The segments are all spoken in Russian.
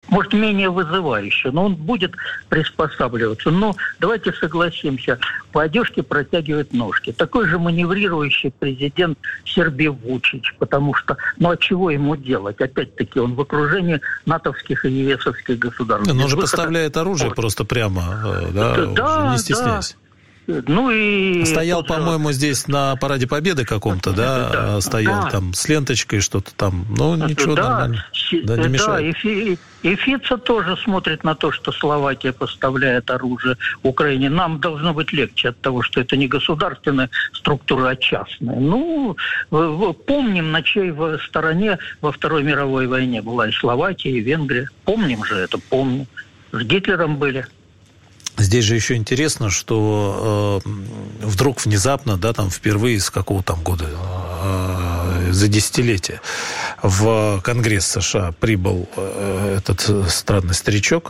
может, менее вызывающе, но он будет приспосабливаться. Но давайте согласимся, по одежке протягивает ножки. Такой же маневрирующий президент Сербии Вучич, потому что, а чего ему делать? Опять-таки, он в окружении натовских и ЕСовских государств. Он же поставляет оружие просто прямо, не стесняясь. Стоял, по-моему, здесь на Параде Победы каком-то, стоял там с ленточкой что-то там. Ничего, нормально. Не мешает. И Фица тоже смотрит на то, что Словакия поставляет оружие Украине. Нам должно быть легче от того, что это не государственная структура, а частная. Помним, на чьей стороне во Второй мировой войне была и Словакия, и Венгрия. Помним же это, помним. С Гитлером были. Здесь же еще интересно, что вдруг внезапно, там впервые с какого там года, за десятилетие, в Конгресс США прибыл этот странный старичок.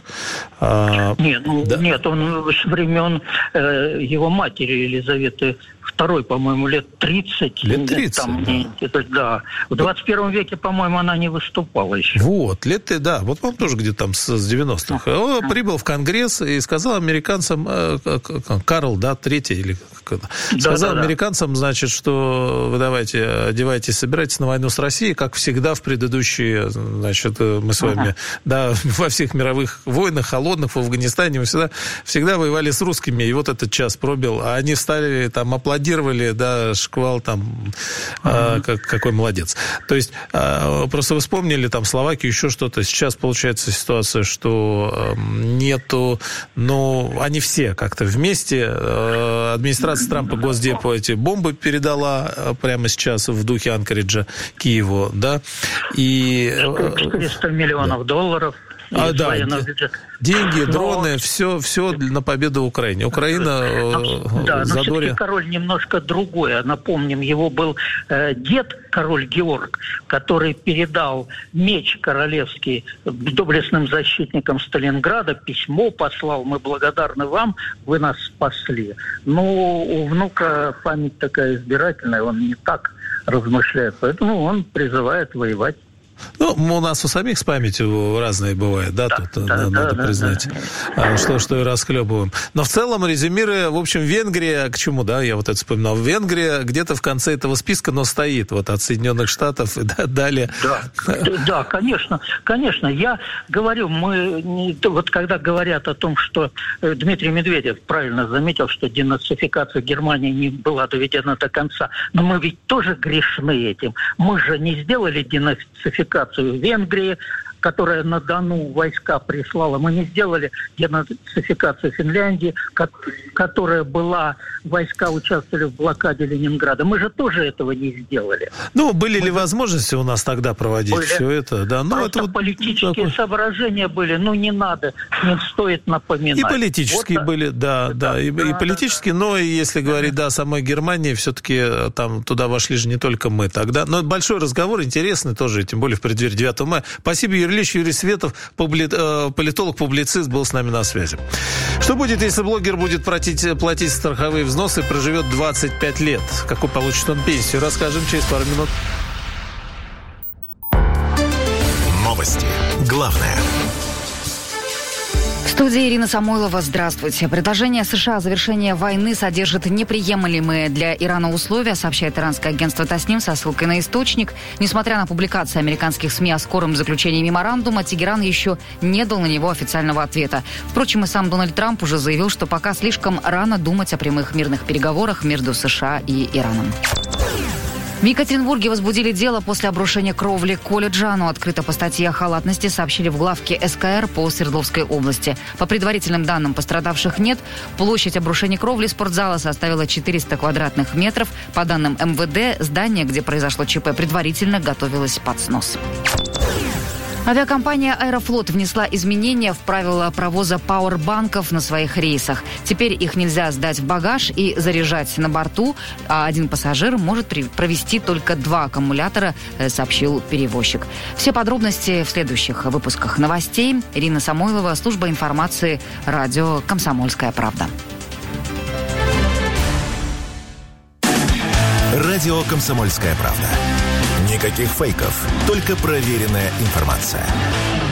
Нет, он с времен его матери Елизаветы II, по-моему, лет 30. Лет 30, В 21 веке, по-моему, она не выступала еще. Вот он тоже где-то там с 90-х. Он прибыл в Конгресс и сказал американцам, Карл, III, или сказал американцам, значит, что вы давайте одевайтесь, собирайтесь на войну с Россией, как всегда в предыдущие, значит, мы с вами, во всех мировых войнах, холодных, в Афганистане, мы всегда воевали с русскими, и вот этот час пробил, а они встали, там, аплодировали, шквал, там, какой молодец. То есть, просто вы вспомнили, там, Словакию, еще что-то. Сейчас получается ситуация, что нету, они все как-то вместе. Администрация Трампа Госдепу эти бомбы передала прямо сейчас в духе Анкориджа Киеву, и... 400 миллионов долларов. Деньги, дроны, все на победу Украине. Украина все-таки король немножко другой. Напомним, его был дед, король Георг, который передал меч королевский доблестным защитникам Сталинграда, письмо послал: мы благодарны вам, вы нас спасли. У внука память такая избирательная, он не так размышляет, поэтому он призывает воевать. У нас у самих с памятью разные бывает, надо признать, что и расхлебываем. Но в целом, резюмируя, в общем, Венгрия, к чему, я вот это вспоминал, Венгрия где-то в конце этого списка, но стоит от Соединенных Штатов и далее. Да, конечно. Я говорю, когда говорят о том, что Дмитрий Медведев правильно заметил, что денацификация Германии не была доведена до конца, но мы ведь тоже грешны этим. Мы же не сделали денацификацию в Венгрии, которая на Дону войска прислала. Мы не сделали денацификацию Финляндии, которая войска участвовали в блокаде Ленинграда. Мы же тоже этого не сделали. Были ли возможности у нас тогда проводить все это? Просто политические соображения были. Не надо, не стоит напоминать. И политические были, и политические, но если говорить, о самой Германии, все-таки там туда вошли же не только мы тогда. Но большой разговор, интересный тоже, тем более в преддверии 9 мая. Спасибо, Юрий Ильич. Юрий Светов, политолог-публицист, был с нами на связи. Что будет, если блогер будет платить страховые взносы и проживет 25 лет? Какую получит он пенсию? Расскажем через пару минут. Новости. Главное. В студии Ирина Самойлова. Здравствуйте. Предложение США о завершении войны содержит неприемлемые для Ирана условия, сообщает иранское агентство Тасним со ссылкой на источник. Несмотря на публикации американских СМИ о скором заключении меморандума, Тегеран еще не дал на него официального ответа. Впрочем, и сам Дональд Трамп уже заявил, что пока слишком рано думать о прямых мирных переговорах между США и Ираном. В Екатеринбурге возбудили дело после обрушения кровли колледжа. Оно открыто по статье о халатности, сообщили в главке СКР по Свердловской области. По предварительным данным, пострадавших нет. Площадь обрушения кровли спортзала составила 400 квадратных метров. По данным МВД, здание, где произошло ЧП, предварительно готовилось под снос. Авиакомпания «Аэрофлот» внесла изменения в правила провоза пауэрбанков на своих рейсах. Теперь их нельзя сдать в багаж и заряжать на борту, а один пассажир может провести только 2 аккумулятора, сообщил перевозчик. Все подробности в следующих выпусках новостей. Ирина Самойлова, служба информации, радио «Комсомольская правда». Радио «Комсомольская правда». Никаких фейков, только проверенная информация.